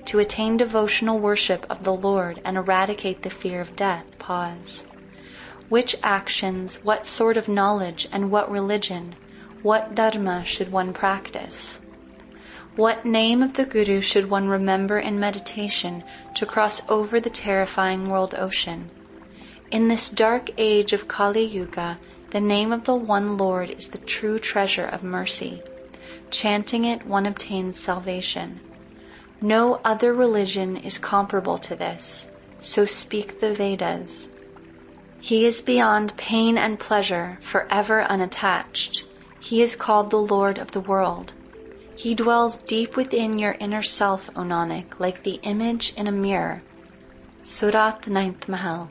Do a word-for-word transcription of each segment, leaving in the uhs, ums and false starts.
to attain devotional worship of the Lord and eradicate the fear of death. Pause. Which actions, what sort of knowledge, and what religion, what dharma should one practice? What name of the Guru should one remember in meditation to cross over the terrifying world ocean? In this dark age of Kali Yuga, the name of the One Lord is the true treasure of mercy. Chanting it, one obtains salvation. No other religion is comparable to this, so speak the Vedas. He is beyond pain and pleasure, forever unattached. He is called the Lord of the world. He dwells deep within your inner self, O Nanak, like the image in a mirror. Surat ninth Mahal.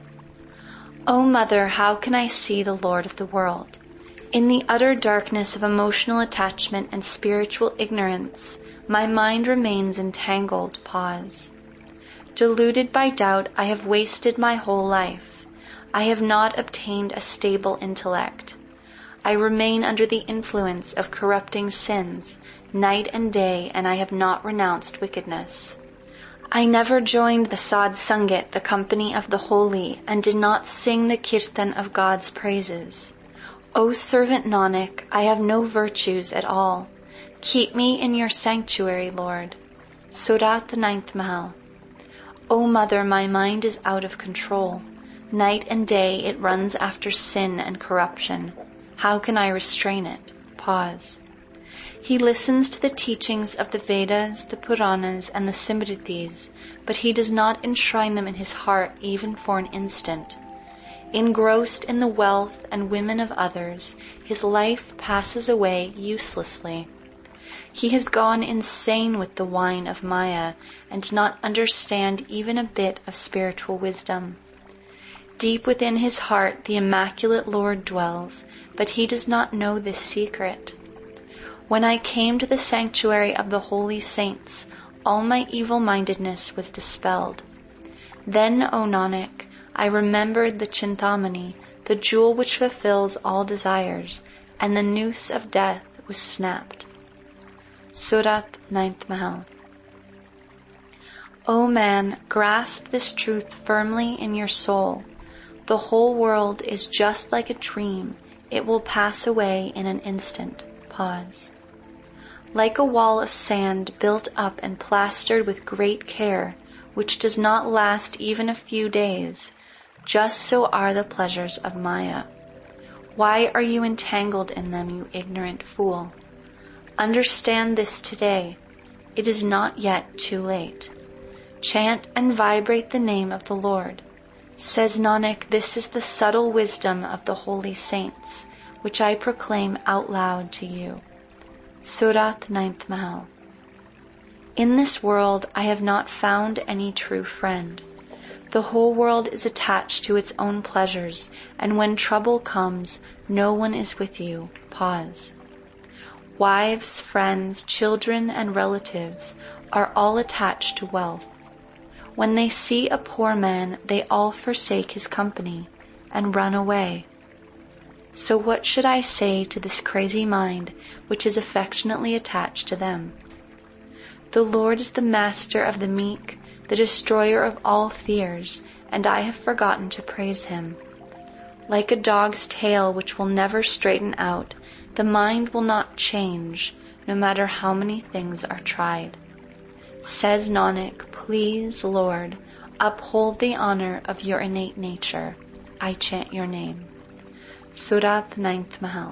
O Mother, how can I see the Lord of the world? In the utter darkness of emotional attachment and spiritual ignorance, my mind remains entangled. Pause. Deluded by doubt, I have wasted my whole life. I have not obtained a stable intellect. I remain under the influence of corrupting sins, night and day, and I have not renounced wickedness. I never joined the Sadh Sangat, the company of the holy, and did not sing the kirtan of God's praises. O servant Nanak, I have no virtues at all. Keep me in your sanctuary, Lord. Surat the ninth Mahal. O Mother, my mind is out of control. Night and day it runs after sin and corruption. How can I restrain it? Pause. He listens to the teachings of the Vedas, the Puranas, and the Simritis, but he does not enshrine them in his heart even for an instant. Engrossed in the wealth and women of others, his life passes away uselessly. He has gone insane with the wine of Maya and does not understand even a bit of spiritual wisdom. Deep within his heart the Immaculate Lord dwells, but he does not know this secret. When I came to the sanctuary of the holy saints, all my evil-mindedness was dispelled. Then, O Nanak, I remembered the Chintamani, the jewel which fulfills all desires, and the noose of death was snapped. Surat ninth Mahal. O man, grasp this truth firmly in your soul. The whole world is just like a dream. It will pass away in an instant. Pause. Like a wall of sand built up and plastered with great care, which does not last even a few days, just so are the pleasures of Maya. Why are you entangled in them, you ignorant fool? Understand this today. It is not yet too late. Chant and vibrate the name of the Lord. Says Nanak, this is the subtle wisdom of the holy saints, which I proclaim out loud to you. Surat ninth Mahal. In this world I have not found any true friend. The whole world is attached to its own pleasures, and when trouble comes, no one is with you. Pause. Wives, friends, children, and relatives are all attached to wealth. When they see a poor man, they all forsake his company and run away. So what should I say to this crazy mind which is affectionately attached to them? The Lord is the master of the meek, the destroyer of all fears, and I have forgotten to praise him. Like a dog's tail which will never straighten out, the mind will not change, no matter how many things are tried. Says Nanak, please, Lord, uphold the honor of your innate nature. I chant your name. Surat ninth Mahal.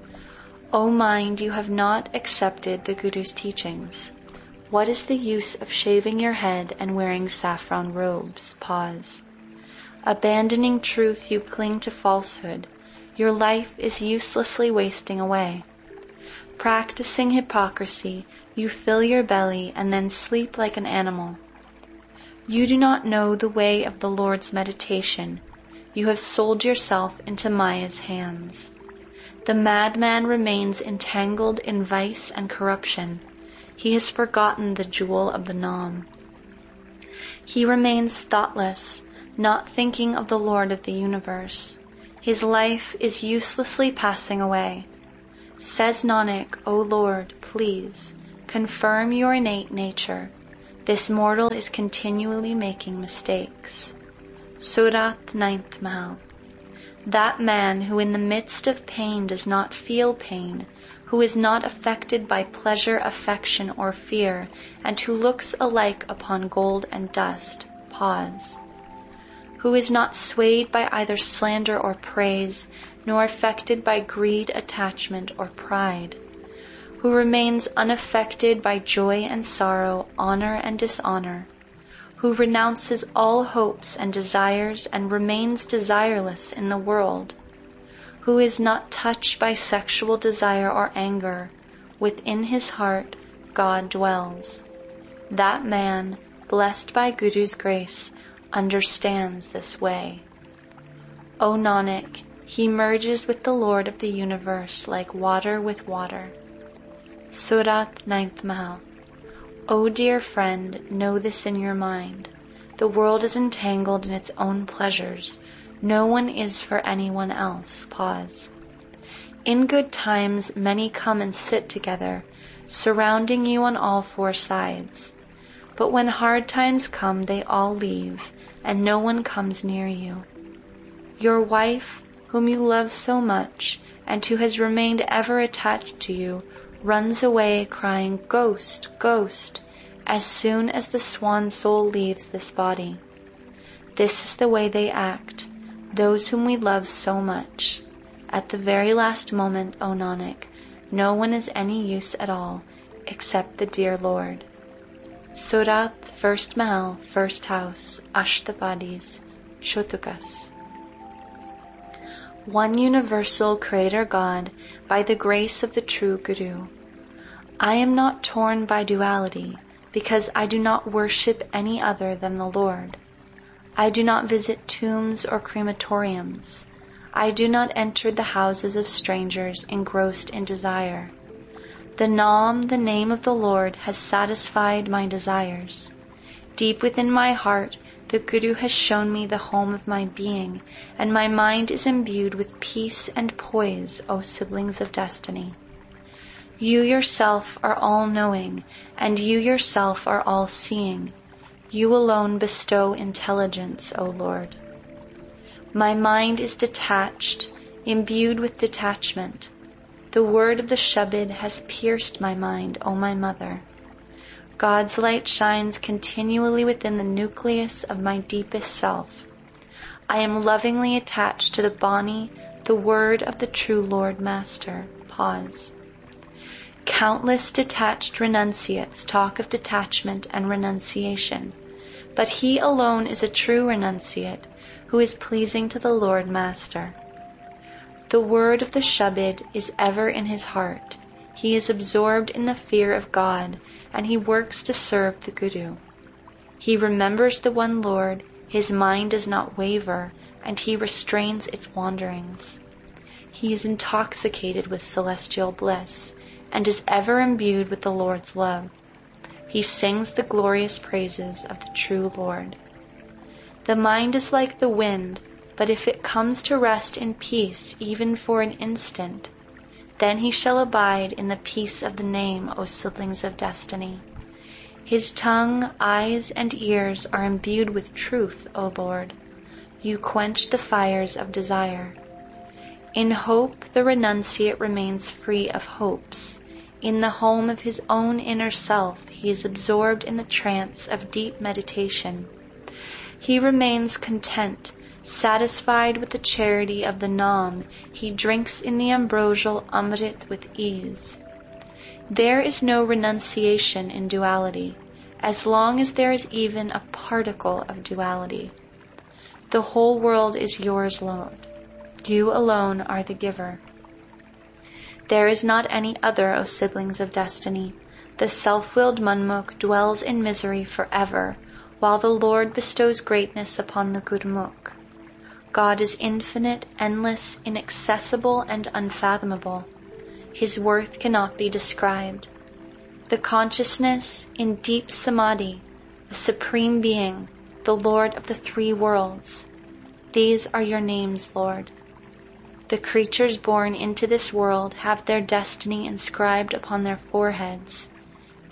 O mind, you have not accepted the Guru's teachings. What is the use of shaving your head and wearing saffron robes? Pause. Abandoning truth, you cling to falsehood. Your life is uselessly wasting away. Practicing hypocrisy, you fill your belly and then sleep like an animal. You do not know the way of the Lord's meditation. You have sold yourself into Maya's hands. The madman remains entangled in vice and corruption. He has forgotten the jewel of the Nam. He remains thoughtless, not thinking of the Lord of the universe. His life is uselessly passing away. Says Nanak, O Lord, please, confirm your innate nature. This mortal is continually making mistakes. Surat ninth Mahal. That man who in the midst of pain does not feel pain, who is not affected by pleasure, affection, or fear, and who looks alike upon gold and dust, pause. Who is not swayed by either slander or praise, nor affected by greed, attachment, or pride. Who remains unaffected by joy and sorrow, honor and dishonor. Who renounces all hopes and desires and remains desireless in the world. Who is not touched by sexual desire or anger. Within his heart, God dwells. That man, blessed by Guru's grace, understands this way. O Nanak, he merges with the Lord of the universe like water with water. Surat ninth Mahal. O dear friend, know this in your mind. The world is entangled in its own pleasures. No one is for anyone else. Pause. In good times, many come and sit together, surrounding you on all four sides. But when hard times come, they all leave, and no one comes near you. Your wife, whom you love so much, and who has remained ever attached to you, runs away crying, "Ghost, ghost," as soon as the swan soul leaves this body. This is the way they act, those whom we love so much. At the very last moment, O Nanak, no one is any use at all, except the dear Lord. Surat, first Mahal, first house, Ashtapadis, Chotukas. One universal Creator God, by the grace of the true Guru. I am not torn by duality, because I do not worship any other than the Lord. I do not visit tombs or crematoriums. I do not enter the houses of strangers engrossed in desire. The Naam, the name of the Lord, has satisfied my desires. Deep within my heart, the Guru has shown me the home of my being, and my mind is imbued with peace and poise, O siblings of destiny. You yourself are all-knowing, and you yourself are all-seeing. You alone bestow intelligence, O Lord. My mind is detached, imbued with detachment. The word of the Shabad has pierced my mind, O my mother. God's light shines continually within the nucleus of my deepest self. I am lovingly attached to the Bani, the word of the true Lord Master. Pause. Countless detached renunciates talk of detachment and renunciation, but he alone is a true renunciate who is pleasing to the Lord Master. The word of the Shabad is ever in his heart. He is absorbed in the fear of God, and he works to serve the Guru. He remembers the one Lord, his mind does not waver, and he restrains its wanderings. He is intoxicated with celestial bliss, and is ever imbued with the Lord's love. He sings the glorious praises of the true Lord. The mind is like the wind, but if it comes to rest in peace even for an instant, then he shall abide in the peace of the name, O siblings of destiny. His tongue, eyes, and ears are imbued with truth, O Lord. You quench the fires of desire. In hope, the renunciate remains free of hopes. In the home of his own inner self, he is absorbed in the trance of deep meditation. He remains content, satisfied with the charity of the Naam. He drinks in the ambrosial Amrit with ease. There is no renunciation in duality, as long as there is even a particle of duality. The whole world is yours, Lord. You alone are the giver. There is not any other, O siblings of destiny. The self-willed Manmukh dwells in misery forever, while the Lord bestows greatness upon the Gurmukh. God is infinite, endless, inaccessible, and unfathomable. His worth cannot be described. The consciousness in deep samadhi, the Supreme Being, the Lord of the three worlds. These are your names, Lord. The creatures born into this world have their destiny inscribed upon their foreheads.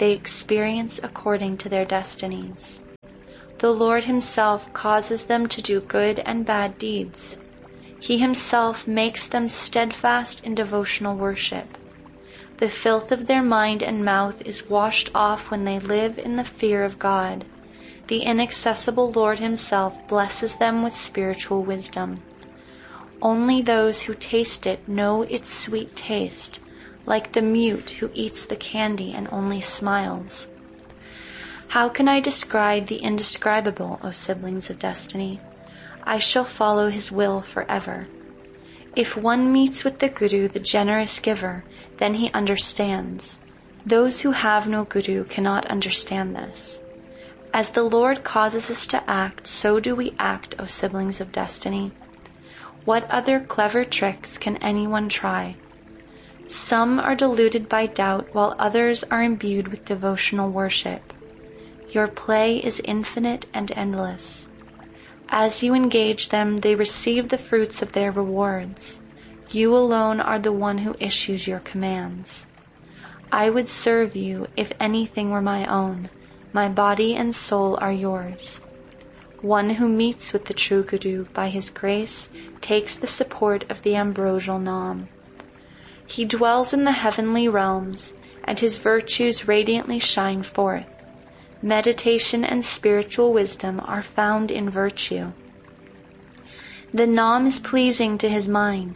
they experience according to their destinies. The Lord himself causes them to do good and bad deeds. He himself makes them steadfast in devotional worship. The filth of their mind and mouth is washed off when they live in the fear of God. The inaccessible Lord himself blesses them with spiritual wisdom. Only those who taste it know its sweet taste, like the mute who eats the candy and only smiles. How can I describe the indescribable, O siblings of destiny? I shall follow his will forever. If one meets with the Guru, the generous giver, then he understands. Those who have no Guru cannot understand this. As the Lord causes us to act, so do we act, O siblings of destiny. What other clever tricks can anyone try? Some are deluded by doubt, while others are imbued with devotional worship. Your play is infinite and endless. As you engage them, they receive the fruits of their rewards. You alone are the one who issues your commands. I would serve you if anything were my own. My body and soul are yours. One who meets with the true Guru by his grace takes the support of the ambrosial Nam. He dwells in the heavenly realms, and his virtues radiantly shine forth. Meditation and spiritual wisdom are found in virtue. The Nam is pleasing to his mind.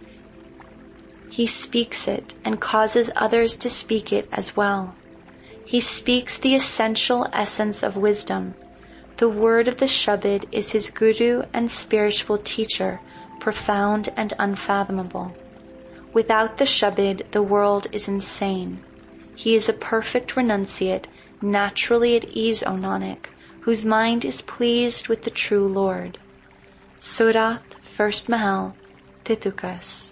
He speaks it and causes others to speak it as well. He speaks the essential essence of wisdom. The word of the Shabad is his Guru and spiritual teacher, profound and unfathomable. Without the Shabad, the world is insane. He is a perfect renunciate, naturally at ease, O Nanak, whose mind is pleased with the true Lord. Surath, First Mahal, Titukas.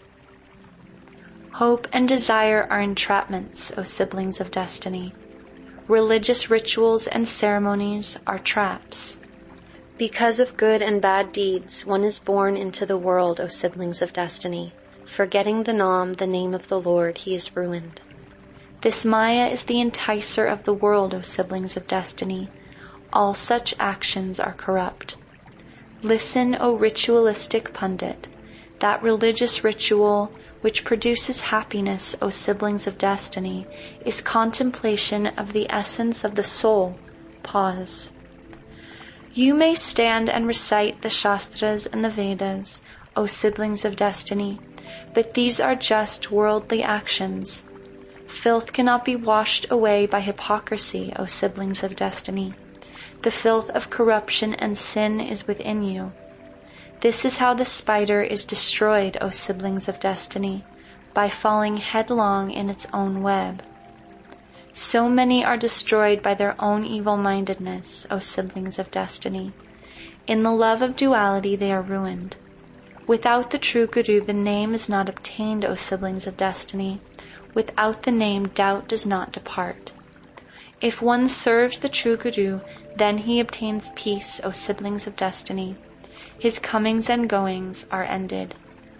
Hope and desire are entrapments, O siblings of destiny. Religious rituals and ceremonies are traps. Because of good and bad deeds, one is born into the world, O siblings of destiny. Forgetting the Nam, the name of the Lord, he is ruined. This Maya is the enticer of the world, O siblings of destiny. All such actions are corrupt. Listen, O ritualistic pundit. That religious ritual which produces happiness, O siblings of destiny, is contemplation of the essence of the soul. Pause. You may stand and recite the Shastras and the Vedas, O siblings of destiny, but these are just worldly actions. Filth cannot be washed away by hypocrisy, O siblings of destiny. The filth of corruption and sin is within you. This is how the spider is destroyed, O siblings of destiny, by falling headlong in its own web. So many are destroyed by their own evil-mindedness, O siblings of destiny. In the love of duality they are ruined. Without the true Guru, the name is not obtained, O siblings of destiny. Without the name, doubt does not depart. If one serves the true Guru, then he obtains peace, O siblings of destiny. His comings and goings are ended.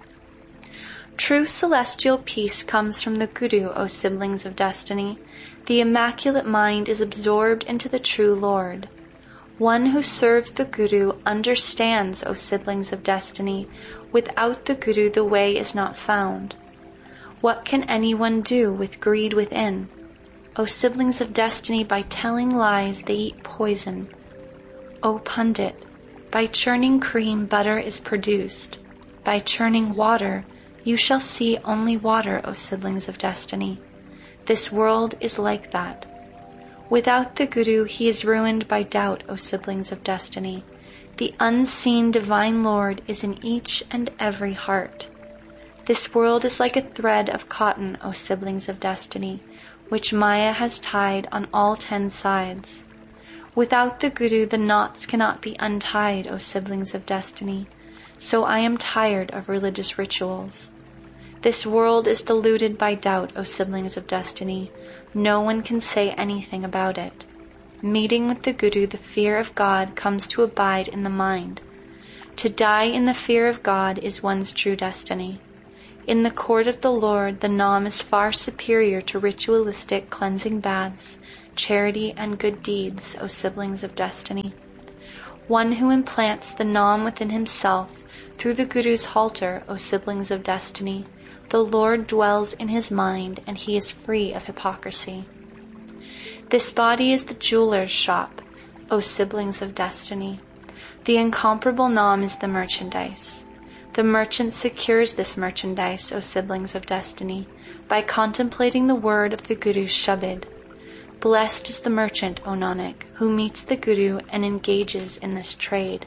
True celestial peace comes from the Guru, O siblings of destiny. The immaculate mind is absorbed into the true Lord. One who serves the Guru understands, O siblings of destiny. Without the Guru, the way is not found. What can anyone do with greed within? O siblings of destiny, by telling lies they eat poison. O pundit, by churning cream butter is produced. By churning water, you shall see only water, O siblings of destiny. This world is like that. Without the Guru, he is ruined by doubt, O siblings of destiny. The unseen divine Lord is in each and every heart. This world is like a thread of cotton, O siblings of destiny, which Maya has tied on all ten sides. Without the Guru, the knots cannot be untied, O siblings of destiny. So I am tired of religious rituals. This world is deluded by doubt, O siblings of destiny. No one can say anything about it. Meeting with the Guru, the fear of God comes to abide in the mind. To die in the fear of God is one's true destiny. In the court of the Lord, the Nam is far superior to ritualistic cleansing baths, charity, and good deeds, O siblings of destiny. One who implants the Nam within himself through the Guru's halter, O siblings of destiny, the Lord dwells in his mind and he is free of hypocrisy. This body is the jeweler's shop, O siblings of destiny. The incomparable Nam is the merchandise. The merchant secures this merchandise, O siblings of destiny, by contemplating the word of the Guru's Shabad. Blessed is the merchant, O Nanak, who meets the Guru and engages in this trade.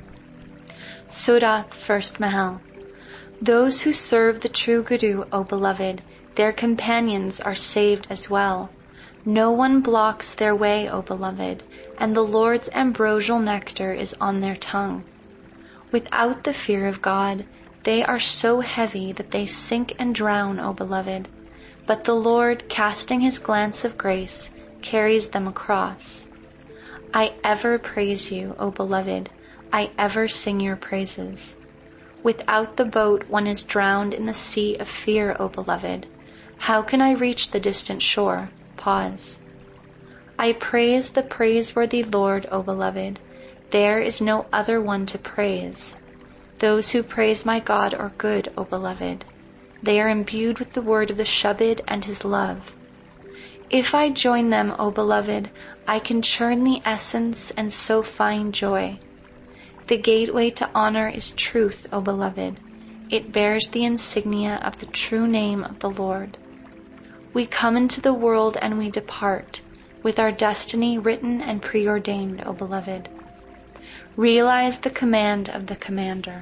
Surat, first Mahal. Those who serve the true Guru, O beloved, their companions are saved as well. No one blocks their way, O beloved, and the Lord's ambrosial nectar is on their tongue. Without the fear of God, they are so heavy that they sink and drown, O beloved. But the Lord, casting his glance of grace, carries them across. I ever praise you, O beloved. I ever sing your praises. Without the boat, one is drowned in the sea of fear, O beloved. How can I reach the distant shore? Pause. I praise the praiseworthy Lord, O beloved. There is no other one to praise. Those who praise my God are good, O beloved. They are imbued with the word of the Shabad and his love. If I join them, O beloved, I can churn the essence and so find joy. The gateway to honor is truth, O beloved. It bears the insignia of the true name of the Lord. We come into the world and we depart, with our destiny written and preordained, O beloved. Realize the command of the commander.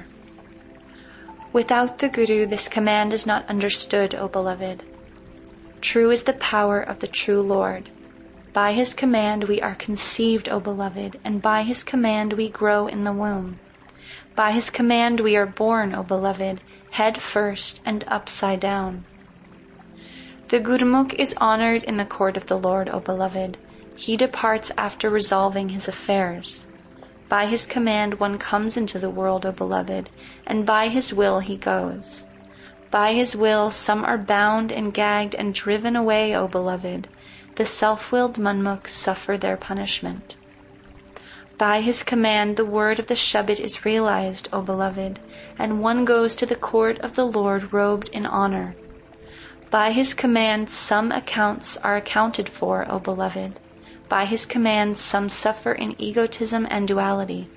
Without the Guru, this command is not understood, O beloved. True is the power of the true Lord. By his command we are conceived, O beloved, and by his command we grow in the womb. By his command we are born, O beloved, head first and upside down. The Gurmukh is honored in the court of the Lord, O beloved. He departs after resolving his affairs. By his command one comes into the world, O beloved, and by his will he goes. By his will some are bound and gagged and driven away, O beloved. The self-willed Manmukhs suffer their punishment. By his command the word of the Shabad is realized, O beloved, and one goes to the court of the Lord robed in honor. By his command some accounts are accounted for, O beloved. By his command some suffer in egotism and duality.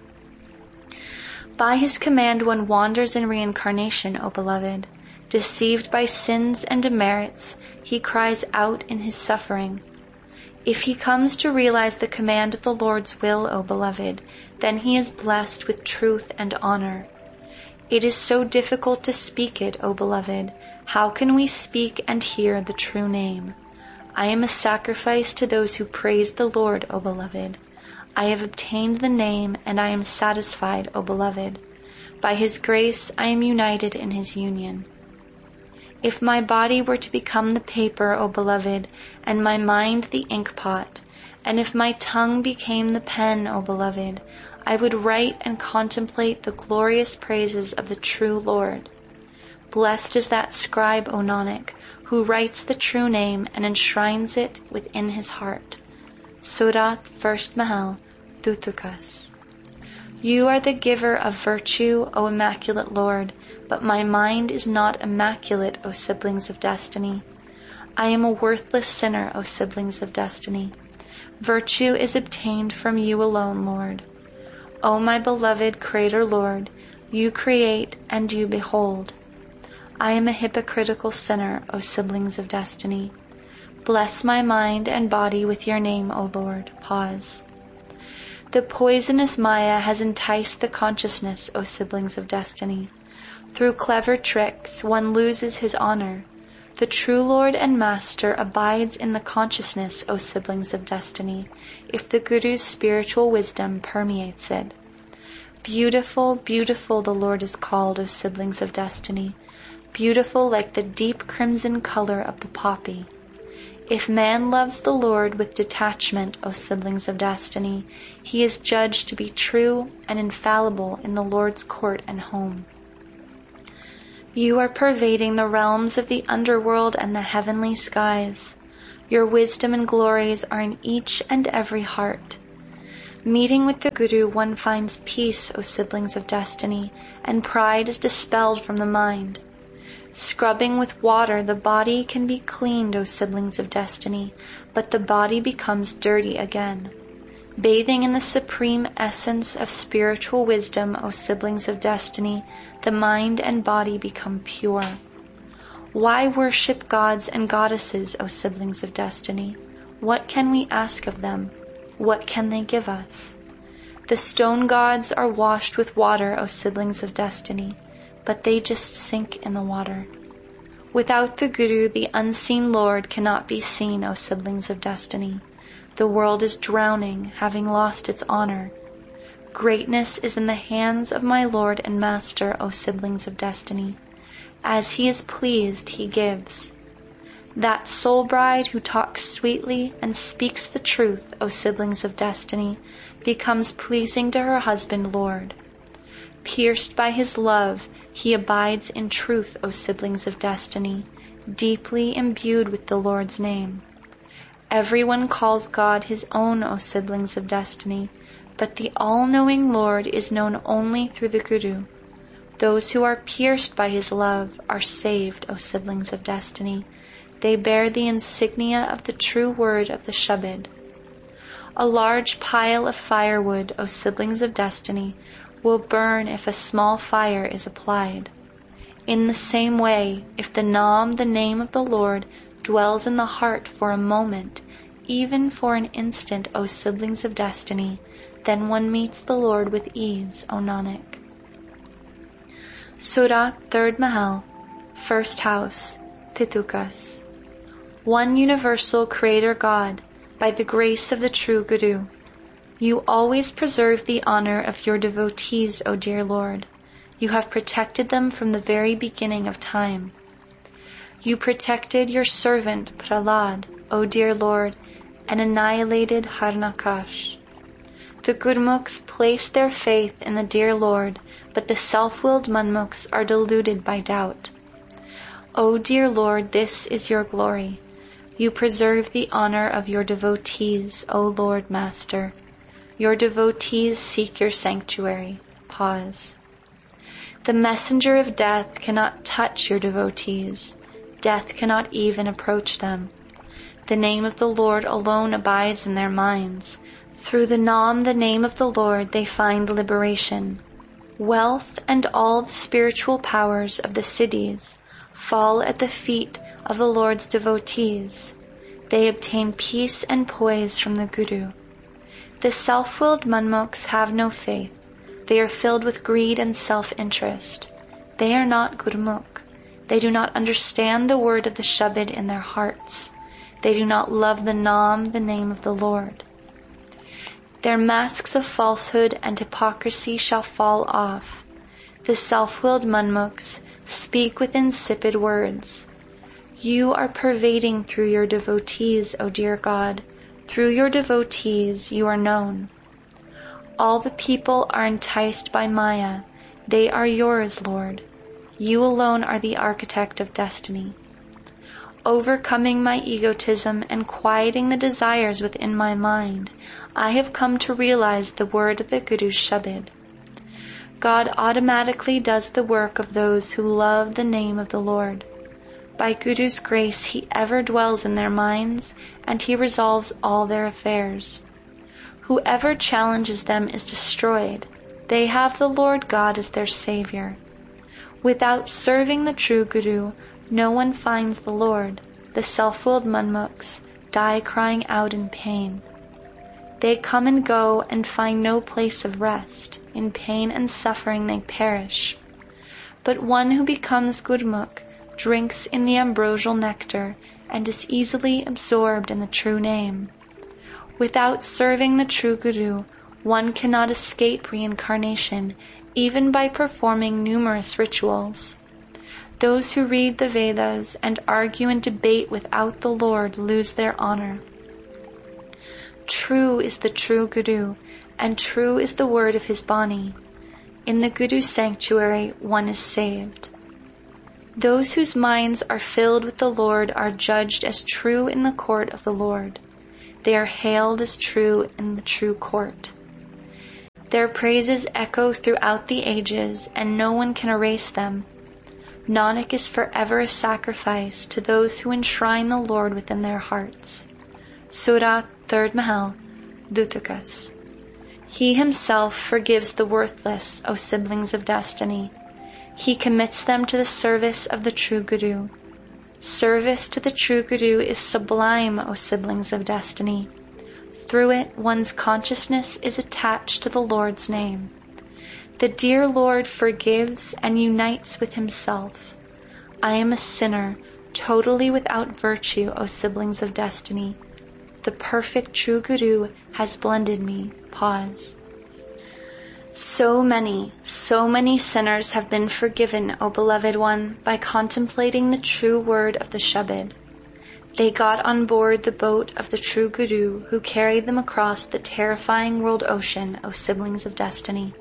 By his command one wanders in reincarnation, O beloved. Deceived by sins and demerits, he cries out in his suffering. If he comes to realize the command of the Lord's will, O beloved, then he is blessed with truth and honor. It is so difficult to speak it, O beloved. How can we speak and hear the true name? I am a sacrifice to those who praise the Lord, O beloved. I have obtained the name and I am satisfied, O beloved. By his grace I am united in his union. If my body were to become the paper, O beloved, and my mind the inkpot, and if my tongue became the pen, O beloved, I would write and contemplate the glorious praises of the true Lord. Blessed is that scribe, O Nanak, who writes the true name and enshrines it within his heart. Surat, first Mahal, Dutukas. You are the giver of virtue, O immaculate Lord, but my mind is not immaculate, O siblings of destiny. I am a worthless sinner, O siblings of destiny. Virtue is obtained from you alone, Lord. O my beloved Creator Lord, you create and you behold. I am a hypocritical sinner, O siblings of destiny. Bless my mind and body with your name, O Lord. Pause. The poisonous Maya has enticed the consciousness, O siblings of destiny. Through clever tricks, one loses his honor. The true Lord and Master abides in the consciousness, O siblings of destiny, if the Guru's spiritual wisdom permeates it. Beautiful, beautiful the Lord is called, O siblings of destiny, beautiful like the deep crimson color of the poppy. If man loves the Lord with detachment, O siblings of destiny, he is judged to be true and infallible in the Lord's court and home. You are pervading the realms of the underworld and the heavenly skies. Your wisdom and glories are in each and every heart. Meeting with the Guru, one finds peace, O siblings of destiny, and pride is dispelled from the mind. Scrubbing with water, the body can be cleaned, O siblings of destiny, but the body becomes dirty again. Bathing in the supreme essence of spiritual wisdom, O siblings of destiny, the mind and body become pure. Why worship gods and goddesses, O siblings of destiny? What can we ask of them? What can they give us? The stone gods are washed with water, O siblings of destiny, but they just sink in the water. Without the Guru, the unseen Lord cannot be seen, O siblings of destiny. The world is drowning, having lost its honor. Greatness is in the hands of my Lord and Master, O siblings of destiny. As he is pleased, he gives. That soul bride who talks sweetly and speaks the truth, O siblings of destiny, becomes pleasing to her husband, Lord. Pierced by his love, he abides in truth, O siblings of destiny, deeply imbued with the Lord's name. Everyone calls God his own, O siblings of destiny, but the all-knowing Lord is known only through the Guru. Those who are pierced by his love are saved, O siblings of destiny. They bear the insignia of the true word of the Shabad. A large pile of firewood, O siblings of destiny, will burn if a small fire is applied. In the same way, if the Naam, the name of the Lord, dwells in the heart for a moment, even for an instant, O siblings of destiny, then one meets the Lord with ease, O Nanak. Surah, third Mahal, first house, Titukas. One universal Creator God, by the grace of the true Guru, you always preserve the honor of your devotees, O dear Lord. You have protected them from the very beginning of time. You protected your servant Prahlad, O dear Lord, and annihilated Harnakash. The Gurmukhs place their faith in the dear Lord, but the self-willed Manmukhs are deluded by doubt. O dear Lord, this is your glory. You preserve the honor of your devotees, O Lord Master. Your devotees seek your sanctuary. Pause. The messenger of death cannot touch your devotees. Death cannot even approach them. The name of the Lord alone abides in their minds. Through the Naam, the name of the Lord, they find liberation. Wealth and all the spiritual powers of the cities fall at the feet of the Lord's devotees. They obtain peace and poise from the Guru. The self-willed Manmukhs have no faith. They are filled with greed and self-interest. They are not Gurmukh. They do not understand the word of the Shabad in their hearts. They do not love the Naam, the name of the Lord. Their masks of falsehood and hypocrisy shall fall off. The self-willed Manmukhs speak with insipid words. You are pervading through your devotees, O dear God. Through your devotees you are known. All the people are enticed by Maya. They are yours, Lord. You alone are the architect of destiny. Overcoming my egotism and quieting the desires within my mind, I have come to realize the word of the Guru's Shabad. God automatically does the work of those who love the name of the Lord. By Guru's grace, he ever dwells in their minds, and he resolves all their affairs. Whoever challenges them is destroyed. They have the Lord God as their savior. Without serving the true Guru, no one finds the Lord. The self-willed Manmukhs die crying out in pain. They come and go and find no place of rest. In pain and suffering they perish. But one who becomes Gurmukh drinks in the ambrosial nectar and is easily absorbed in the true name. Without serving the true Guru, one cannot escape reincarnation, even by performing numerous rituals. Those who read the Vedas and argue and debate without the Lord lose their honor. True is the true Guru, and true is the word of his Bani. In the Guru's sanctuary, one is saved. Those whose minds are filled with the Lord are judged as true in the court of the Lord. They are hailed as true in the true court. Their praises echo throughout the ages, and no one can erase them. Nanak is forever a sacrifice to those who enshrine the Lord within their hearts. Surah, third Mahal, Dutakas. He himself forgives the worthless, O siblings of destiny. He commits them to the service of the true Guru. Service to the true Guru is sublime, O siblings of destiny. Through it, one's consciousness is attached to the Lord's name. The dear Lord forgives and unites with himself. I am a sinner, totally without virtue, O siblings of destiny. The perfect true Guru has blended me. Pause. So many, so many sinners have been forgiven, O beloved one, by contemplating the true word of the Shabad. They got on board the boat of the true Guru, who carried them across the terrifying world ocean, O siblings of destiny.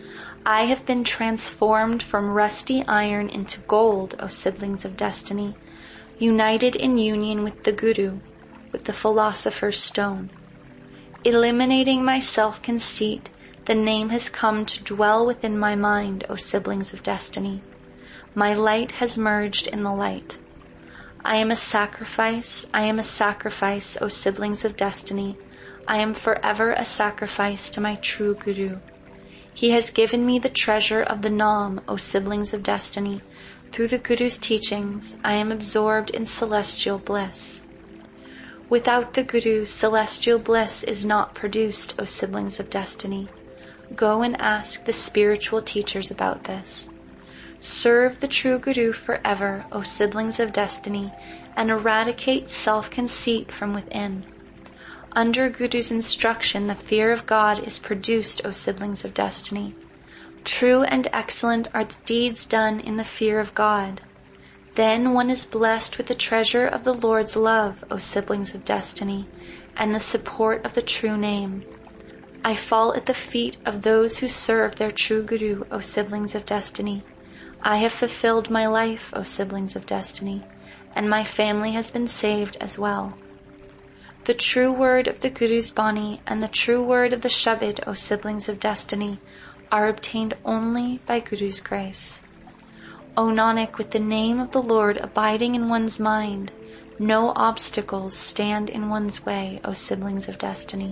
I have been transformed from rusty iron into gold, O siblings of destiny, united in union with the Guru, with the philosopher's stone. Eliminating my self-conceit, the name has come to dwell within my mind, O siblings of destiny. My light has merged in the light. I am a sacrifice, I am a sacrifice, O siblings of destiny. I am forever a sacrifice to my true Guru. He has given me the treasure of the Naam, O siblings of destiny. Through the Guru's teachings, I am absorbed in celestial bliss. Without the Guru, celestial bliss is not produced, O siblings of destiny. Go and ask the spiritual teachers about this. Serve the true Guru forever, O siblings of destiny, and eradicate self-conceit from within. Under Guru's instruction, the fear of God is produced, O siblings of destiny. True and excellent are the deeds done in the fear of God. Then one is blessed with the treasure of the Lord's love, O siblings of destiny, and the support of the true name. I fall at the feet of those who serve their true Guru, O siblings of destiny. I have fulfilled my life, O siblings of destiny, and my family has been saved as well. The true word of the Guru's Bani and the true word of the Shabad, O siblings of destiny, are obtained only by Guru's grace. O Nanak, with the name of the Lord abiding in one's mind, no obstacles stand in one's way, O siblings of destiny.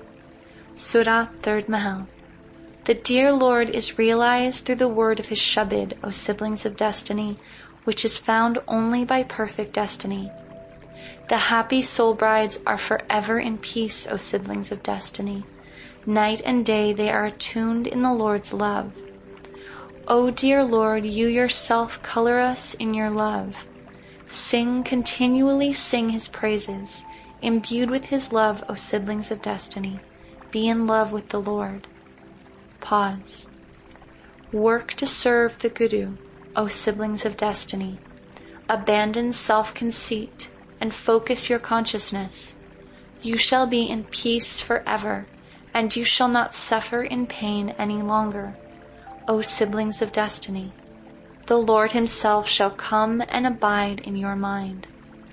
Surah, third Mahal. The dear Lord is realized through the word of his Shabad, O siblings of destiny, which is found only by perfect destiny. The happy soul brides are forever in peace, O siblings of destiny. Night and day they are attuned in the Lord's love. O dear Lord, you yourself color us in your love. Sing, continually sing his praises, imbued with his love, O siblings of destiny. Be in love with the Lord. Pause. Work to serve the Guru, O siblings of destiny. Abandon self-conceit and focus your consciousness. You shall be in peace forever, and you shall not suffer in pain any longer, O siblings of destiny. The Lord himself shall come and abide in your mind.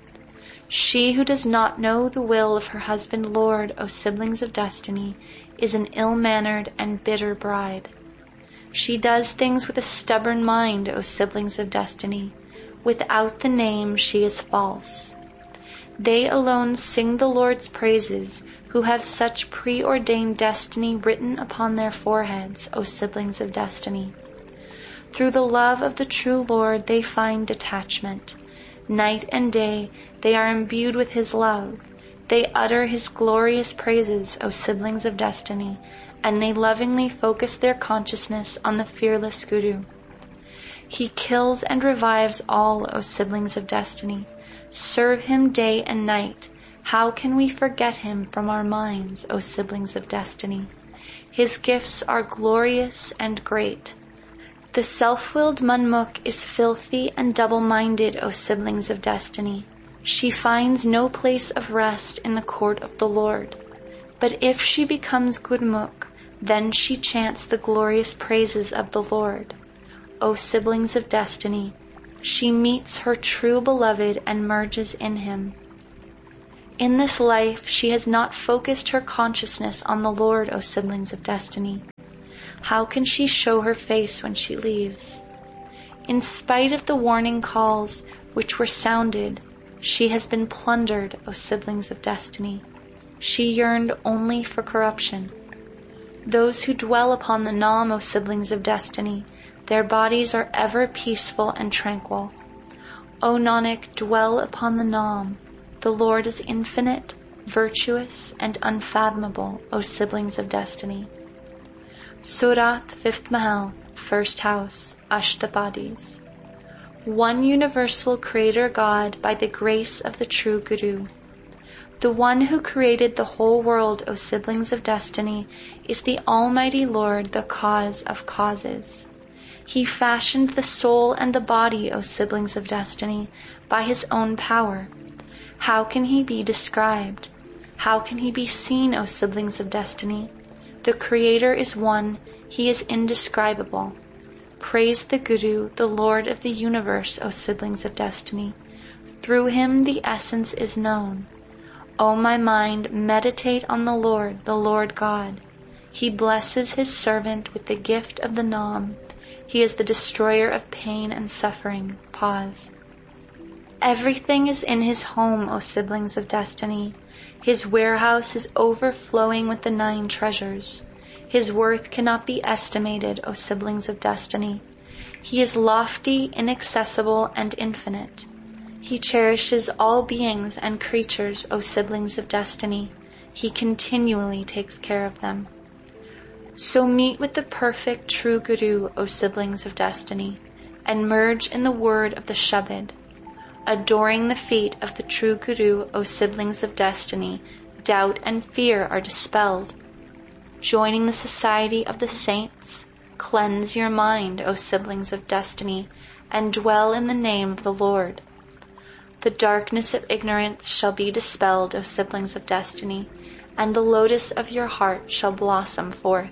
She who does not know the will of her husband Lord, O siblings of destiny, is an ill-mannered and bitter bride. She does things with a stubborn mind, O siblings of destiny. Without the name she is false. They alone sing the Lord's praises, who have such preordained destiny written upon their foreheads, O siblings of destiny. Through the love of the true Lord they find detachment. Night and day they are imbued with his love. They utter his glorious praises, O siblings of destiny, and they lovingly focus their consciousness on the fearless Guru. He kills and revives all, O siblings of destiny. Serve him day and night. How can we forget him from our minds, O siblings of destiny? His gifts are glorious and great. The self-willed Manmukh is filthy and double-minded, O siblings of destiny. She finds no place of rest in the court of the Lord. But if she becomes Gurmukh, then she chants the glorious praises of the Lord. O siblings of destiny, She meets her true beloved and merges in him. In this life, she has not focused her consciousness on the Lord, O siblings of destiny. How can she show her face when she leaves? In spite of the warning calls which were sounded, she has been plundered, O siblings of destiny. She yearned only for corruption. Those who dwell upon the Nam, O siblings of destiny, their bodies are ever peaceful and tranquil. O Nanak, dwell upon the Nam. The Lord is infinite, virtuous, and unfathomable, O siblings of destiny. Surat, fifth Mahal, first house, Ashtapadis. One universal Creator God by the grace of the true Guru. The one who created the whole world, O siblings of destiny, is the Almighty Lord, the cause of causes. He fashioned the soul and the body, O siblings of destiny, by his own power. How can he be described? How can he be seen, O siblings of destiny? The Creator is one, he is indescribable. Praise the Guru, the Lord of the universe, O siblings of destiny. Through him the essence is known. O my mind, meditate on the Lord, the Lord God. He blesses his servant with the gift of the Nam. He is the destroyer of pain and suffering. Pause. Everything is in his home, O siblings of destiny. His warehouse is overflowing with the nine treasures. His worth cannot be estimated, O siblings of destiny. He is lofty, inaccessible, and infinite. He cherishes all beings and creatures, O siblings of destiny. He continually takes care of them. So meet with the perfect true Guru, O siblings of destiny, and merge in the word of the Shabad. Adoring the feet of the true Guru, O siblings of destiny, doubt and fear are dispelled. Joining the society of the saints, cleanse your mind, O siblings of destiny, and dwell in the name of the Lord. The darkness of ignorance shall be dispelled, O siblings of destiny, and the lotus of your heart shall blossom forth.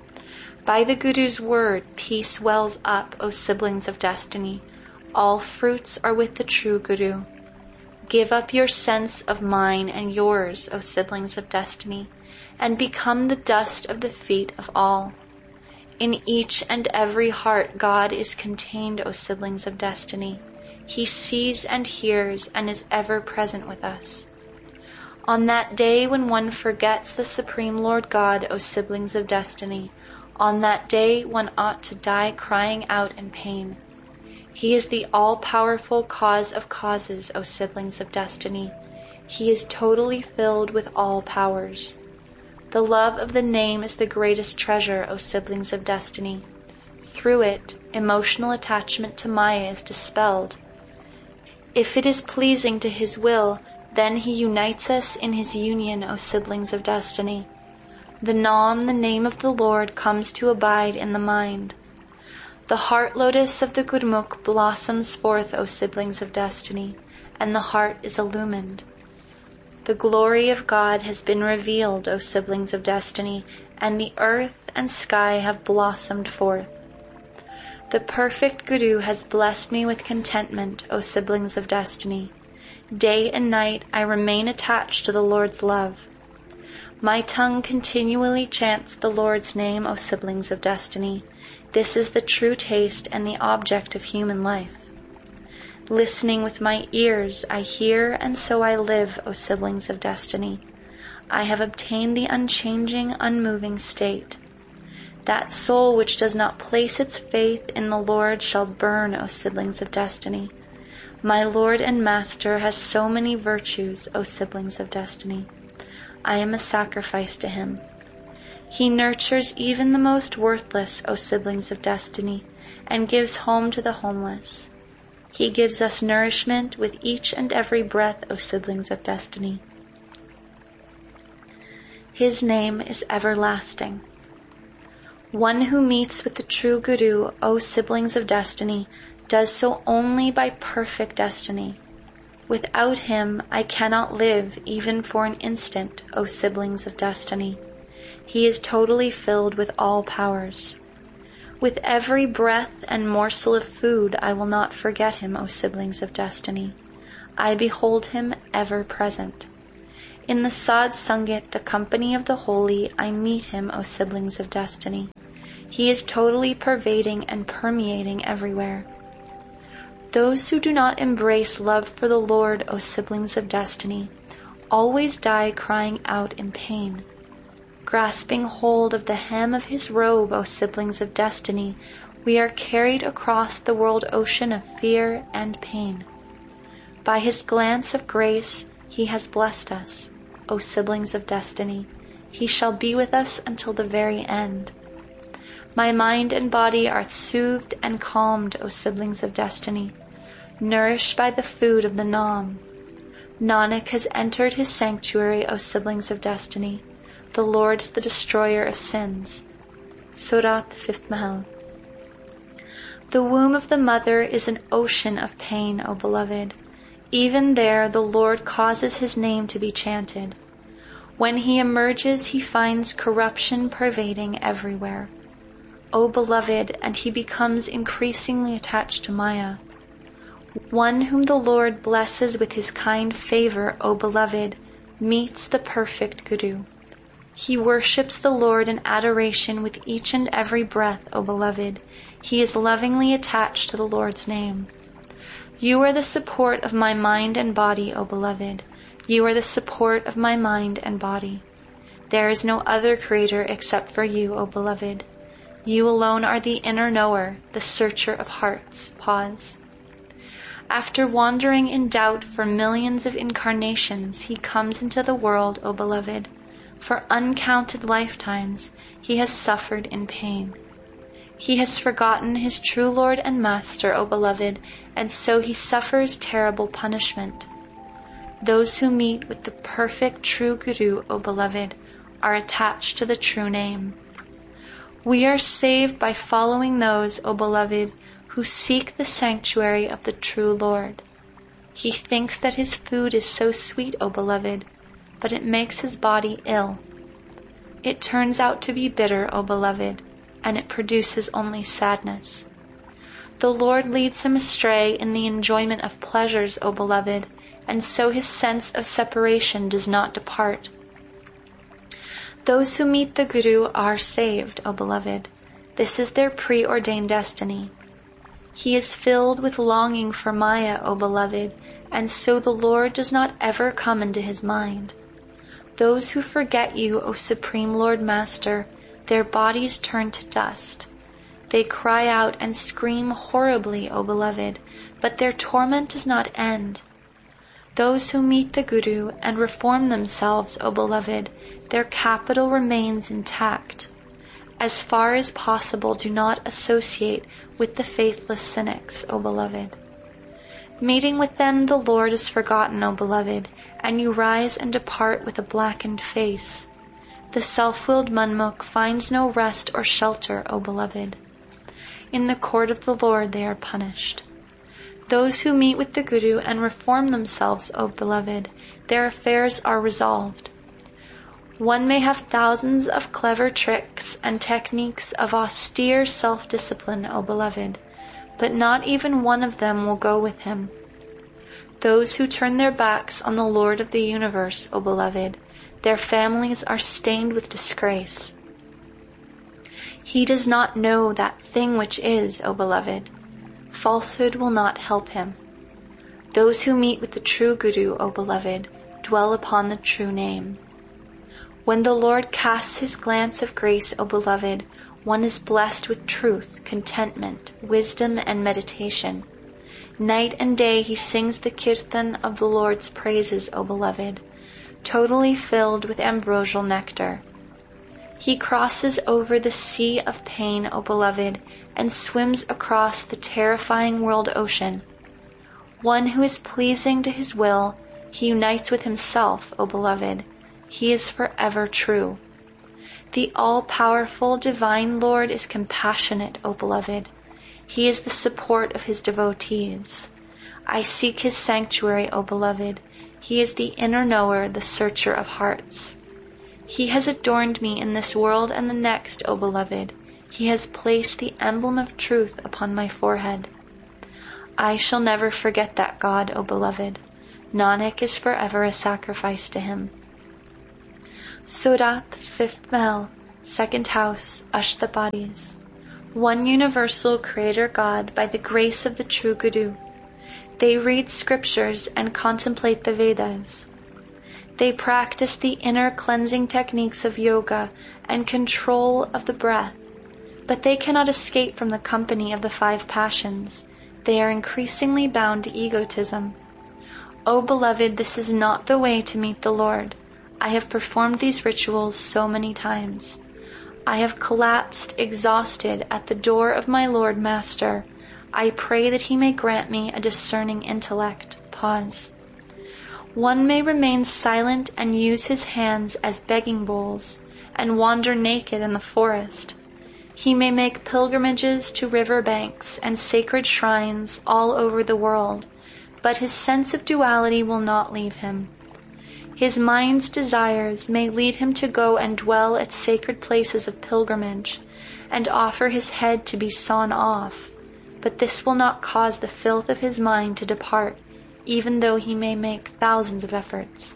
By the Guru's word, peace wells up, O siblings of destiny. All fruits are with the true Guru. Give up your sense of mine and yours, O siblings of destiny, and become the dust of the feet of all. In each and every heart God is contained, O siblings of destiny. He sees and hears and is ever present with us. On that day when one forgets the Supreme Lord God, O siblings of destiny, on that day one ought to die crying out in pain. He is the all-powerful cause of causes, O siblings of destiny. He is totally filled with all powers. The love of the name is the greatest treasure, O siblings of destiny. Through it, emotional attachment to Maya is dispelled. If it is pleasing to his will, then he unites us in his union, O siblings of destiny. The Nam, the name of the Lord, comes to abide in the mind. The heart lotus of the Gurmukh blossoms forth, O siblings of destiny, and the heart is illumined. The glory of God has been revealed, O siblings of destiny, and the earth and sky have blossomed forth. The perfect Guru has blessed me with contentment, O siblings of destiny. Day and night I remain attached to the Lord's love. My tongue continually chants the Lord's name, O siblings of destiny. This is the true taste and the object of human life. Listening with my ears, I hear, and so I live, O siblings of destiny. I have obtained the unchanging, unmoving state. That soul which does not place its faith in the Lord shall burn, O siblings of destiny. My Lord and Master has so many virtues, O siblings of destiny. I am a sacrifice to him. He nurtures even the most worthless, O siblings of destiny, and gives home to the homeless. He gives us nourishment with each and every breath, O siblings of destiny. His name is everlasting. One who meets with the true Guru, O siblings of destiny, does so only by perfect destiny. Without him, I cannot live even for an instant, O siblings of destiny. He is totally filled with all powers. With every breath and morsel of food I will not forget him, O siblings of destiny. I behold him ever present. In the Sad Sangat, the company of the holy, I meet him, O siblings of destiny. He is totally pervading and permeating everywhere. Those who do not embrace love for the Lord, O siblings of destiny, always die crying out in pain. Grasping hold of the hem of his robe, O siblings of destiny, we are carried across the world ocean of fear and pain. By his glance of grace, he has blessed us, O siblings of destiny. He shall be with us until the very end. My mind and body are soothed and calmed, O siblings of destiny, nourished by the food of the Nam. Nanak has entered his sanctuary, O siblings of destiny. The Lord is the destroyer of sins. Surat, the fifth Mahal. The womb of the mother is an ocean of pain, O beloved. Even there the Lord causes his name to be chanted. When he emerges, he finds corruption pervading everywhere. O beloved, and he becomes increasingly attached to Maya. One whom the Lord blesses with his kind favor, O beloved, meets the perfect Guru. He worships the Lord in adoration with each and every breath, O beloved. He is lovingly attached to the Lord's name. You are the support of my mind and body, O beloved. You are the support of my mind and body. There is no other creator except for you, O beloved. You alone are the inner knower, the searcher of hearts. Pause. After wandering in doubt for millions of incarnations, he comes into the world, O beloved. For uncounted lifetimes, he has suffered in pain. He has forgotten his true Lord and Master, O beloved, and so he suffers terrible punishment. Those who meet with the perfect true Guru, O beloved, are attached to the true name. We are saved by following those, O beloved, who seek the sanctuary of the true Lord. He thinks that his food is so sweet, O beloved, but it makes his body ill. It turns out to be bitter, O beloved, and it produces only sadness. The Lord leads him astray in the enjoyment of pleasures, O beloved, and so his sense of separation does not depart. Those who meet the Guru are saved, O beloved. This is their preordained destiny. He is filled with longing for Maya, O beloved, and so the Lord does not ever come into his mind. Those who forget you, O Supreme Lord Master, their bodies turn to dust. They cry out and scream horribly, O beloved, but their torment does not end. Those who meet the Guru and reform themselves, O beloved, their capital remains intact. As far as possible, do not associate with the faithless cynics, O beloved. Meeting with them, the Lord is forgotten, O beloved, and you rise and depart with a blackened face. The self-willed Manmukh finds no rest or shelter, O beloved. In the court of the Lord they are punished. Those who meet with the Guru and reform themselves, O beloved, their affairs are resolved. One may have thousands of clever tricks and techniques of austere self-discipline, O beloved, but not even one of them will go with him. Those who turn their backs on the Lord of the universe, O beloved, their families are stained with disgrace. He does not know that thing which is, O beloved. Falsehood will not help him. Those who meet with the true Guru, O beloved, dwell upon the true name. When the Lord casts his glance of grace, O beloved, one is blessed with truth, contentment, wisdom, and meditation. Night and day he sings the kirtan of the Lord's praises, O beloved, totally filled with ambrosial nectar. He crosses over the sea of pain, O beloved, and swims across the terrifying world ocean. One who is pleasing to his will, he unites with himself, O beloved. He is forever true. The all-powerful divine Lord is compassionate, O beloved. He is the support of his devotees. I seek his sanctuary, O beloved. He is the inner knower, the searcher of hearts. He has adorned me in this world and the next, O beloved. He has placed the emblem of truth upon my forehead. I shall never forget that God, O beloved. Nanak is forever a sacrifice to him. Surat, fifth Mahal, second house, Ashtapadis. One universal Creator God by the grace of the true Guru. They read scriptures and contemplate the Vedas. They practice the inner cleansing techniques of yoga and control of the breath, but they cannot escape from the company of the five passions. They are increasingly bound to egotism. O beloved, this is not the way to meet the Lord. I have performed these rituals so many times. I have collapsed, exhausted, at the door of my Lord Master. I pray that he may grant me a discerning intellect. Pause. One may remain silent and use his hands as begging bowls, and wander naked in the forest. He may make pilgrimages to river banks and sacred shrines all over the world, but his sense of duality will not leave him. His mind's desires may lead him to go and dwell at sacred places of pilgrimage, and offer his head to be sawn off, but this will not cause the filth of his mind to depart, even though he may make thousands of efforts.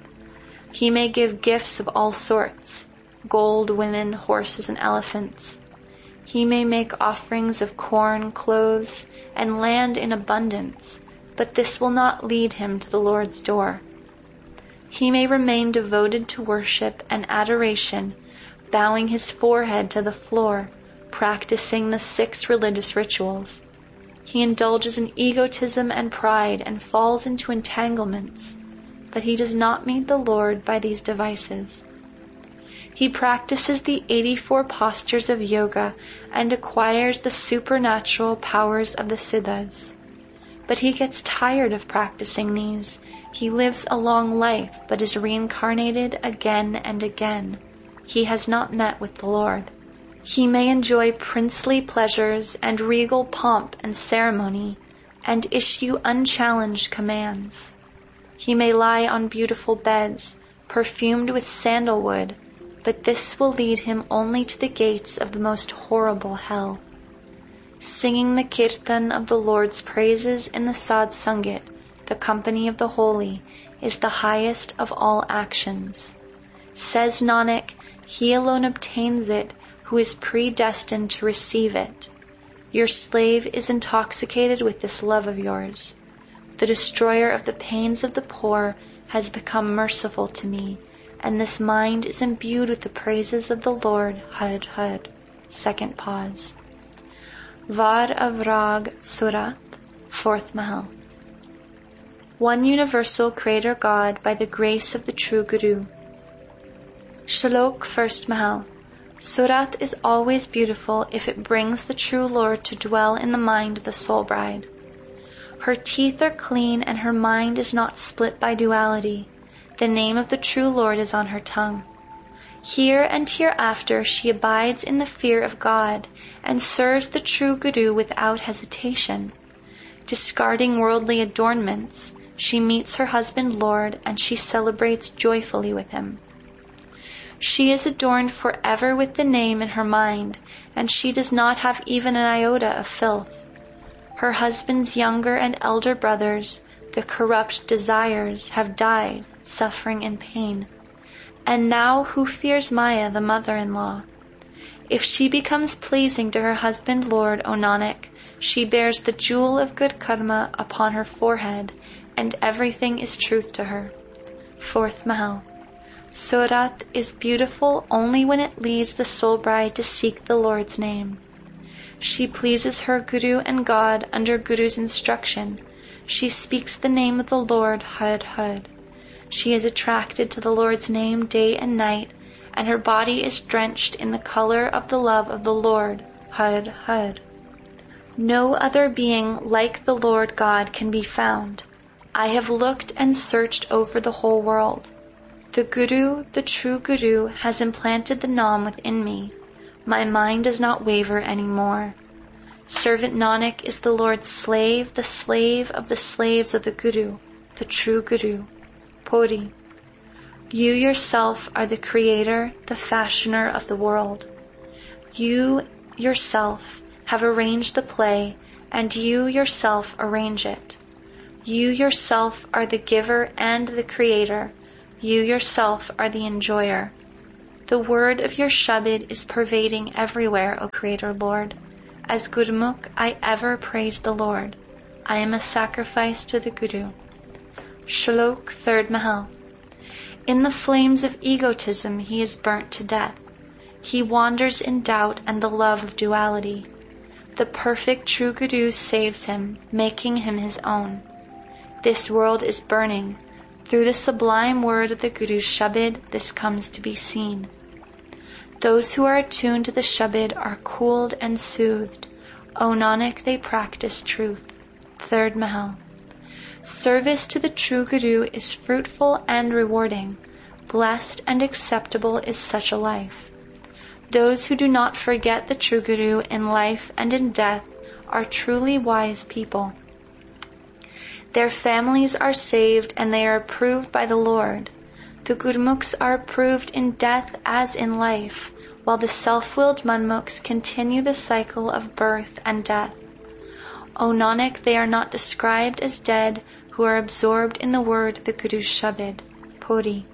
He may give gifts of all sorts, gold, women, horses, and elephants. He may make offerings of corn, clothes, and land in abundance, but this will not lead him to the Lord's door. He may remain devoted to worship and adoration, bowing his forehead to the floor, practicing the six religious rituals. He indulges in egotism and pride and falls into entanglements, but he does not meet the Lord by these devices. He practices the eighty-four postures of yoga and acquires the supernatural powers of the siddhas. But he gets tired of practicing these. He lives a long life, but is reincarnated again and again. He has not met with the Lord. He may enjoy princely pleasures and regal pomp and ceremony, and issue unchallenged commands. He may lie on beautiful beds, perfumed with sandalwood, but this will lead him only to the gates of the most horrible hell. Singing the kirtan of the Lord's praises in the Sadh Sangat, the company of the holy, is the highest of all actions. Says Nanak, he alone obtains it who is predestined to receive it. Your slave is intoxicated with this love of yours. The destroyer of the pains of the poor has become merciful to me, and this mind is imbued with the praises of the Lord. Had Had. Second pause. Var of Rag Surat, fourth Mahal. One universal Creator God by the grace of the true Guru. Shalok, first Mahal. Surat is always beautiful if it brings the true Lord to dwell in the mind of the soul bride. Her teeth are clean and her mind is not split by duality. The name of the true Lord is on her tongue. Here and hereafter she abides in the fear of God and serves the true Guru without hesitation. Discarding worldly adornments, she meets her husband Lord and she celebrates joyfully with him. She is adorned forever with the name in her mind, and she does not have even an iota of filth. Her husband's younger and elder brothers, the corrupt desires, have died, suffering in pain. And now who fears Maya, the mother-in-law? If she becomes pleasing to her husband Lord, O Nanak, she bears the jewel of good karma upon her forehead, and everything is truth to her. Fourth Mahal. Surat is beautiful only when it leads the soul bride to seek the Lord's name. She pleases her Guru and God under Guru's instruction. She speaks the name of the Lord, Had Had. She is attracted to the Lord's name day and night, and her body is drenched in the color of the love of the Lord, Had Had. No other being like the Lord God can be found. I have looked and searched over the whole world. The Guru, the true Guru, has implanted the Naam within me. My mind does not waver any more. Servant Nanak is the Lord's slave, the slave of the slaves of the Guru, the true Guru. Pori. You yourself are the creator, the fashioner of the world. You yourself have arranged the play, and you yourself arrange it. You yourself are the giver and the creator. You yourself are the enjoyer. The word of your Shabad is pervading everywhere, O Creator Lord. As Gurmukh, I ever praise the Lord. I am a sacrifice to the Guru. Shlok, third Mahal. In the flames of egotism he is burnt to death. He wanders in doubt and the love of duality. The perfect true Guru saves him, making him his own. This world is burning. Through the sublime word of the Guru's Shabad, this comes to be seen. Those who are attuned to the Shabad are cooled and soothed. O Nanak, they practice truth. Third Mahal. Service to the true Guru is fruitful and rewarding. Blessed and acceptable is such a life. Those who do not forget the true Guru in life and in death are truly wise people. Their families are saved and they are approved by the Lord. The Gurmukhs are approved in death as in life, while the self-willed Manmukhs continue the cycle of birth and death. O Nanak, they are not described as dead who are absorbed in the word, the Guru's Shabad. Puri.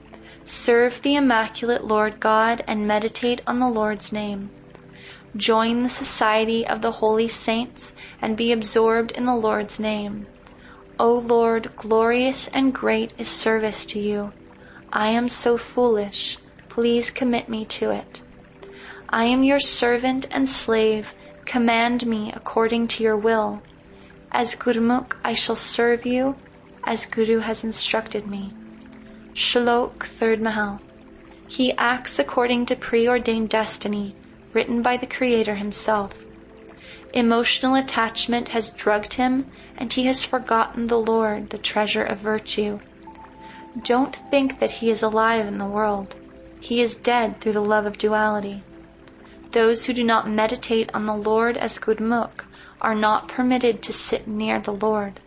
Serve the Immaculate Lord God and meditate on the Lord's name. Join the society of the holy saints and be absorbed in the Lord's name. O Lord, glorious and great is service to you. I am so foolish. Please commit me to it. I am your servant and slave. Command me according to your will. As Gurmukh, I shall serve you as Guru has instructed me. Shlok, third Mahal. He acts according to preordained destiny, written by the Creator himself. Emotional attachment has drugged him, and he has forgotten the Lord, the treasure of virtue. Don't think that he is alive in the world. He is dead through the love of duality. Those who do not meditate on the Lord as Gurmukh are not permitted to sit near the Lord.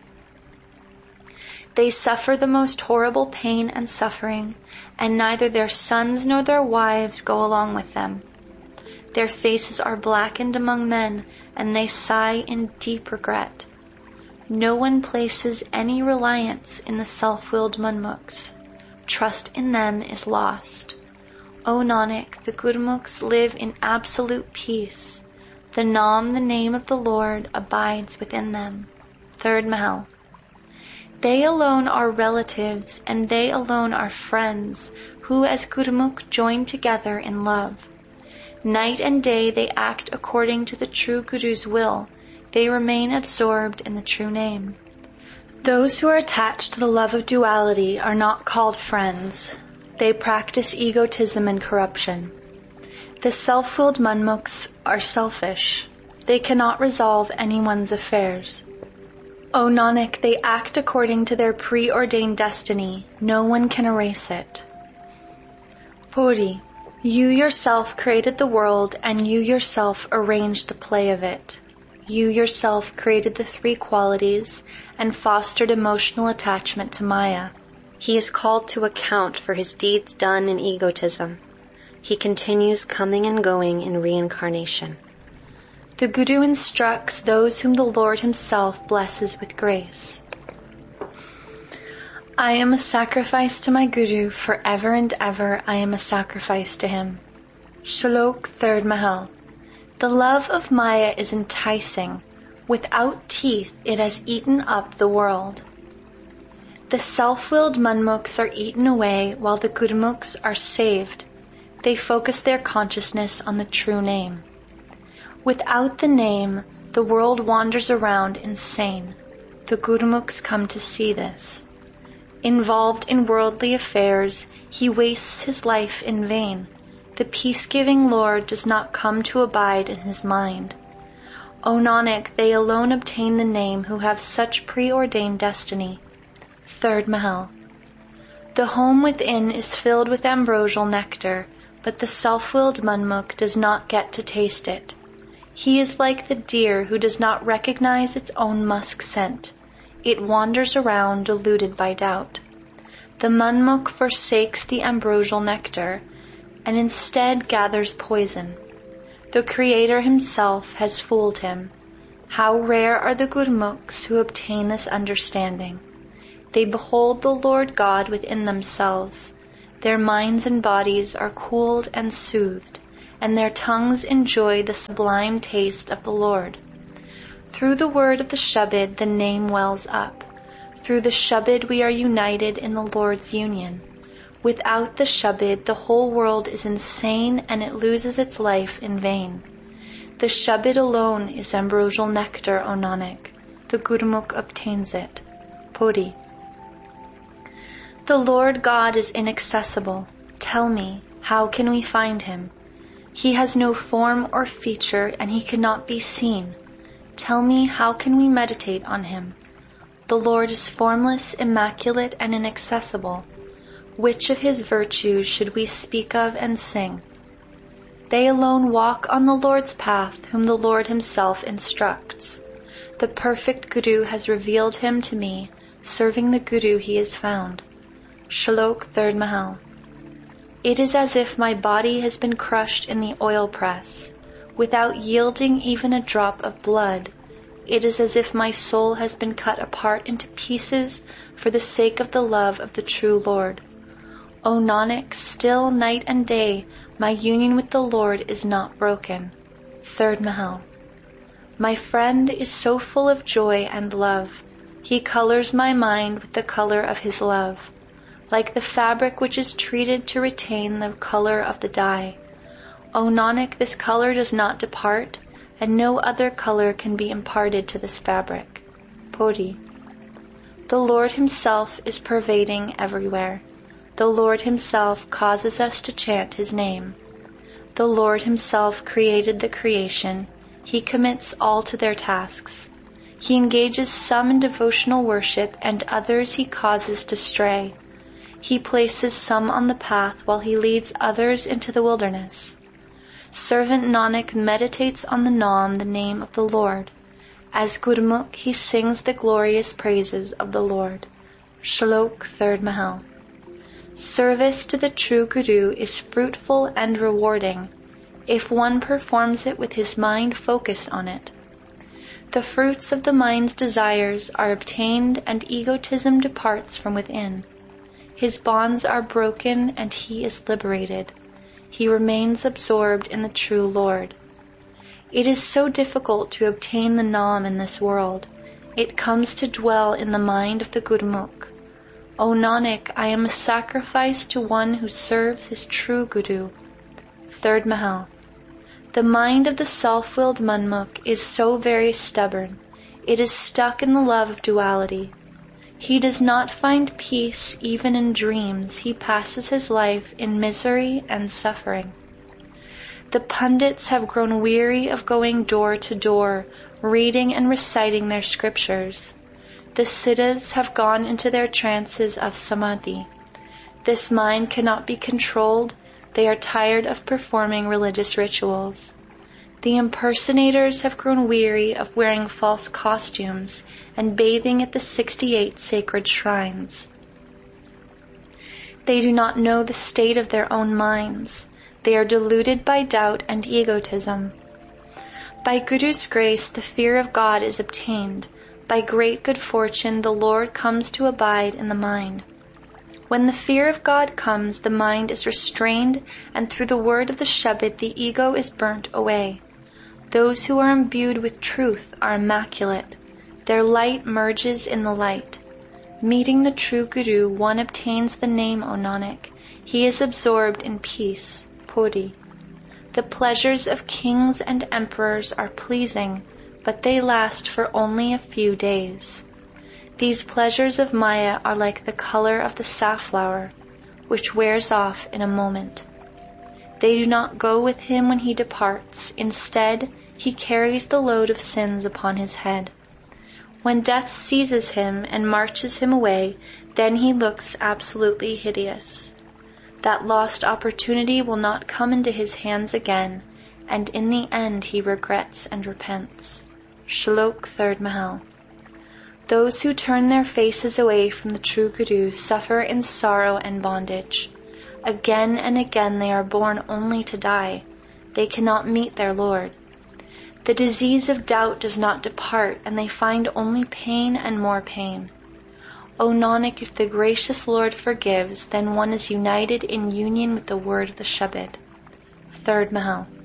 They suffer the most horrible pain and suffering, and neither their sons nor their wives go along with them. Their faces are blackened among men, and they sigh in deep regret. No one places any reliance in the self-willed Manmukhs. Trust in them is lost. O Nanak, the Gurmukhs live in absolute peace. The Nam, the name of the Lord, abides within them. Third Mahal. They alone are relatives, and they alone are friends, who as Gurmukh join together in love. Night and day they act according to the true Guru's will. They remain absorbed in the true name. Those who are attached to the love of duality are not called friends. They practice egotism and corruption. The self-willed Manmukhs are selfish. They cannot resolve anyone's affairs. O Nanak, they act according to their preordained destiny. No one can erase it. Puri. You yourself created the world, and you yourself arranged the play of it. You yourself created the three qualities and fostered emotional attachment to Maya. He is called to account for his deeds done in egotism. He continues coming and going in reincarnation. The Guru instructs those whom the Lord himself blesses with grace. I am a sacrifice to my Guru, forever and ever I am a sacrifice to him. Shlok, third Mahal. The love of Maya is enticing. Without teeth it has eaten up the world. The self-willed Manmukhs are eaten away while the Gurmukhs are saved. They focus their consciousness on the true name. Without the name, the world wanders around insane. The Gurmukhs come to see this. Involved in worldly affairs, he wastes his life in vain. The peace-giving Lord does not come to abide in his mind. O Nanak, they alone obtain the name who have such preordained destiny. Third Mahal. The home within is filled with ambrosial nectar, but the self-willed Manmukh does not get to taste it. He is like the deer who does not recognize its own musk scent. It wanders around deluded by doubt. The Manmukh forsakes the ambrosial nectar and instead gathers poison. The Creator himself has fooled him. How rare are the Gurmukhs who obtain this understanding. They behold the Lord God within themselves. Their minds and bodies are cooled and soothed, and their tongues enjoy the sublime taste of the Lord. Through the word of the Shabad the name wells up. Through the Shabad we are united in the Lord's union. Without the Shabad the whole world is insane and it loses its life in vain. The Shabad alone is ambrosial nectar, O Nanak. The Gurmukh obtains it. Puri. The Lord God is inaccessible. Tell me, how can we find him? He has no form or feature and he cannot be seen. Tell me, how can we meditate on him? The Lord is formless, immaculate, and inaccessible. Which of his virtues should we speak of and sing? They alone walk on the Lord's path whom the Lord himself instructs. The perfect Guru has revealed him to me. Serving the Guru he is found. Shlok third Mahal. It is as if my body has been crushed in the oil press, without yielding even a drop of blood. It is as if my soul has been cut apart into pieces for the sake of the love of the true Lord. O Nanak, still night and day, my union with the Lord is not broken. Third Mahal. My friend is so full of joy and love. He colors my mind with the color of his love, like the fabric which is treated to retain the color of the dye. O Nanak, this color does not depart, and no other color can be imparted to this fabric. Puri. The Lord himself is pervading everywhere. The Lord himself causes us to chant his name. The Lord himself created the creation. He commits all to their tasks. He engages some in devotional worship and others he causes to stray. He places some on the path while he leads others into the wilderness. Servant Nanak meditates on the Naam, the name of the Lord. As Gurmukh, he sings the glorious praises of the Lord. Shlok third Mahal. Service to the true Guru is fruitful and rewarding, if one performs it with his mind focused on it. The fruits of the mind's desires are obtained and egotism departs from within. His bonds are broken and he is liberated. He remains absorbed in the true Lord. It is so difficult to obtain the Naam in this world. It comes to dwell in the mind of the Gurmukh. O Nanak, I am a sacrifice to one who serves his true Guru. Third Mahal. The mind of the self-willed Manmukh is so very stubborn. It is stuck in the love of duality. He does not find peace even in dreams. He passes his life in misery and suffering. The pundits have grown weary of going door to door, reading and reciting their scriptures. The siddhas have gone into their trances of samadhi. This mind cannot be controlled. They are tired of performing religious rituals. The impersonators have grown weary of wearing false costumes and bathing at the sixty-eight sacred shrines. They do not know the state of their own minds. They are deluded by doubt and egotism. By Guru's grace, the fear of God is obtained. By great good fortune, the Lord comes to abide in the mind. When the fear of God comes, the mind is restrained, and through the word of the Shabad, the ego is burnt away. Those who are imbued with truth are immaculate. Their light merges in the light. Meeting the true Guru, one obtains the name, O Nanak. He is absorbed in peace. Puri. The pleasures of kings and emperors are pleasing, but they last for only a few days. These pleasures of Maya are like the color of the safflower, which wears off in a moment. They do not go with him when he departs. Instead, he carries the load of sins upon his head. When death seizes him and marches him away, then he looks absolutely hideous. That lost opportunity will not come into his hands again, and in the end he regrets and repents. Shlok third Mahal. Those who turn their faces away from the true Guru suffer in sorrow and bondage. Again and again they are born only to die. they cannot meet their Lord. The disease of doubt does not depart, and they find only pain and more pain. O Nanak, if the gracious Lord forgives, then one is united in union with the word of the Shabad. Third Mahal.